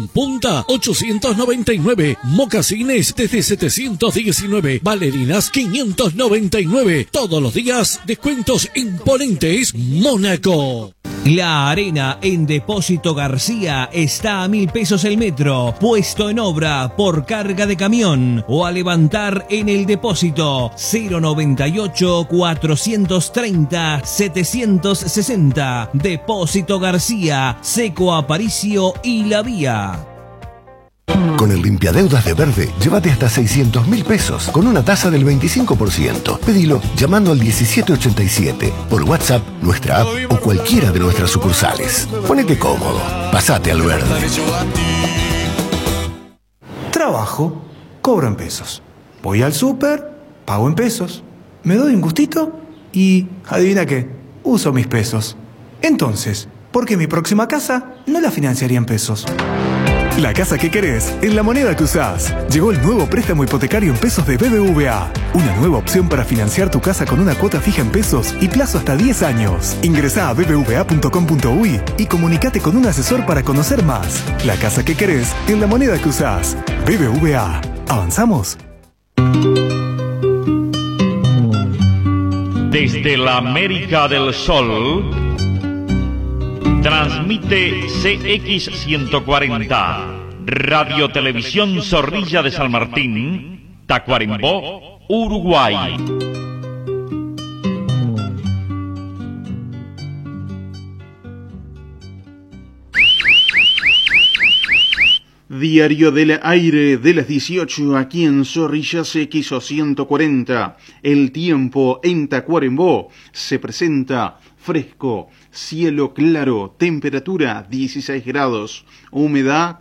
Punta 899, mocasines desde 719, bailarinas 599, todos los días descuentos imponentes. Mónaco. La arena en Depósito García está a 1.000 pesos el metro, puesto en obra por carga de camión o a levantar en el depósito 098 430 760. Depósito García, Seco Aparicio y La Vía. Con el limpiadeudas de Verde, llévate hasta 600.000 pesos con una tasa del 25%. Pedilo llamando al 1787, por WhatsApp, nuestra app o cualquiera de nuestras sucursales. Ponete cómodo, pasate al Verde. Trabajo, cobro en pesos. Voy al súper, pago en pesos. Me doy un gustito y, adivina qué, uso mis pesos. Entonces, ¿por qué mi próxima casa no la financiaría en pesos? La casa que querés en la moneda que usás. Llegó el nuevo préstamo hipotecario en pesos de BBVA. Una nueva opción para financiar tu casa con una cuota fija en pesos y plazo hasta 10 años. Ingresá a bbva.com.uy y comunicate con un asesor para conocer más. La casa que querés en la moneda que usás. BBVA. ¿Avanzamos? Desde la América del Sol, transmite CX140, Radio Televisión Zorrilla de San Martín, Tacuarembó, Uruguay. Diario del aire de las 18 aquí en Zorrilla CX140. El tiempo en Tacuarembó se presenta fresco, cielo claro, temperatura 16 grados, humedad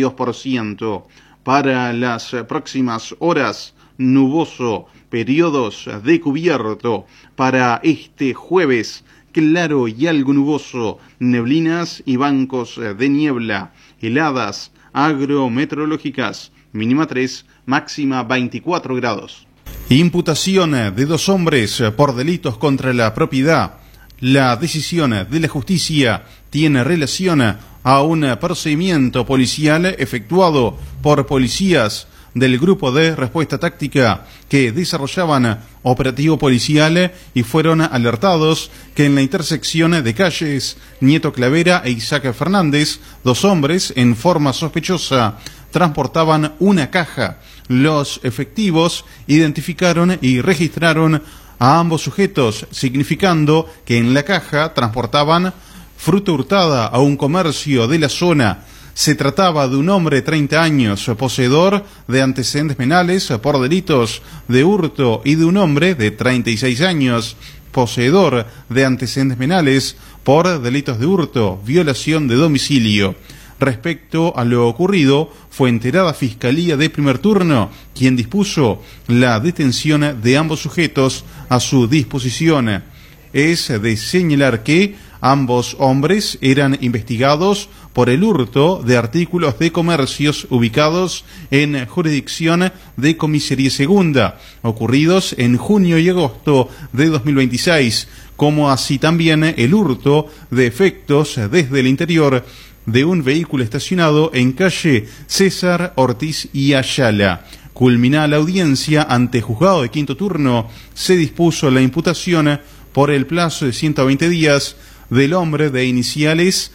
42%. Para las próximas horas, nuboso, periodos de cubierto. Para este jueves, claro y algo nuboso, neblinas y bancos de niebla, heladas agrometeorológicas, mínima 3, máxima 24 grados. Imputación de 2 hombres por delitos contra la propiedad. La decisión de la justicia tiene relación a un procedimiento policial efectuado por policías del Grupo de Respuesta Táctica que desarrollaban operativo policial y fueron alertados que en la intersección de calles Nieto Clavera e Isaac Fernández, 2 hombres en forma sospechosa transportaban una caja. Los efectivos identificaron y registraron a ambos sujetos, significando que en la caja transportaban fruta hurtada a un comercio de la zona. Se trataba de un hombre de 30 años, poseedor de antecedentes penales por delitos de hurto, y de un hombre de 36 años, poseedor de antecedentes penales por delitos de hurto, violación de domicilio. Respecto a lo ocurrido, fue enterada Fiscalía de Primer Turno, quien dispuso la detención de ambos sujetos a su disposición. Es de señalar que ambos hombres eran investigados por el hurto de artículos de comercios ubicados en jurisdicción de Comisaría Segunda, ocurridos en junio y agosto de 2026, como así también el hurto de efectos desde el interior de un vehículo estacionado en calle César Ortiz y Ayala. Culminada la audiencia ante juzgado de quinto turno, se dispuso la imputación por el plazo de 120 días del hombre de iniciales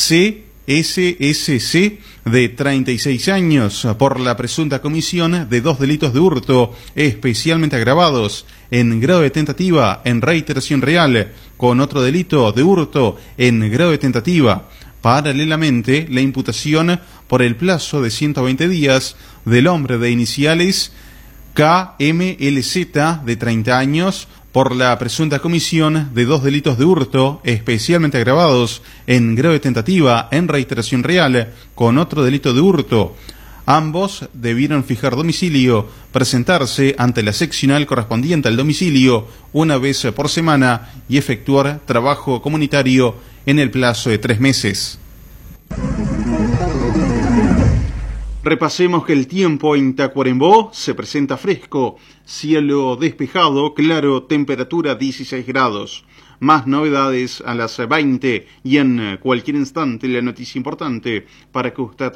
CSSC de 36 años por la presunta comisión de 2 delitos de hurto especialmente agravados en grado de tentativa en reiteración real, con otro delito de hurto en grado de tentativa. Paralelamente, la imputación por el plazo de 120 días del hombre de iniciales KMLZ de 30 años por la presunta comisión de 2 delitos de hurto especialmente agravados en grado de tentativa en reiteración real, con otro delito de hurto. Ambos debieron fijar domicilio, presentarse ante la seccional correspondiente al domicilio una vez por semana y efectuar trabajo comunitario en el plazo de 3 meses. Repasemos que el tiempo en Tacuarembó se presenta fresco, cielo despejado, claro, temperatura 16 grados. Más novedades a las 20 y en cualquier instante la noticia importante para que usted